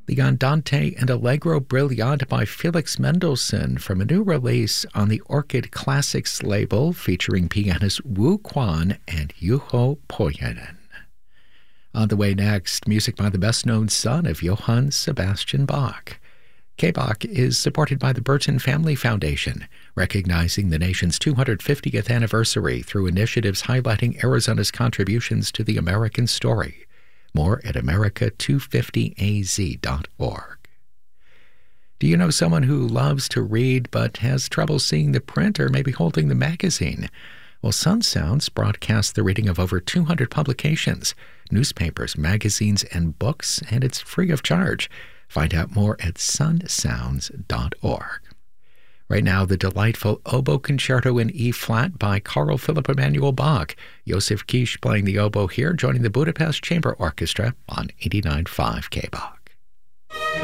The Andante and Allegro Brillante by Felix Mendelssohn from a new release on the Orchid Classics label featuring pianists Wu Quan and Juho Pohjonen. On the way next, music by the best-known son of Johann Sebastian Bach. K-Bach is supported by the Burton Family Foundation, recognizing the nation's 250th anniversary through initiatives highlighting Arizona's contributions to the American story. More at america250az.org. Do you know someone who loves to read but has trouble seeing the print or maybe holding the magazine? Well, Sun Sounds broadcasts the reading of over 200 publications, newspapers, magazines, and books, and it's free of charge. Find out more at sunsounds.org. Right now, the delightful Oboe Concerto in E-flat by Carl Philipp Emanuel Bach. Josef Kish playing the oboe here, joining the Budapest Chamber Orchestra on 89.5 K-Bach.